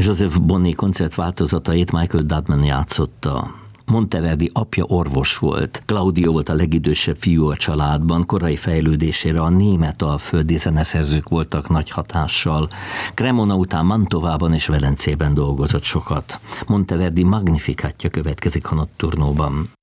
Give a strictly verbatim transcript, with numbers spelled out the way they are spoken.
Joseph Bonnet koncertváltozatait Michael Dudman játszotta. Monteverdi apja orvos volt. Claudio volt a legidősebb fiú a családban, korai fejlődésére a német alföldi zeneszerzők voltak nagy hatással. Cremona után Mantovában és Velencében dolgozott sokat. Monteverdi Magnificatja következik a Notturnóban.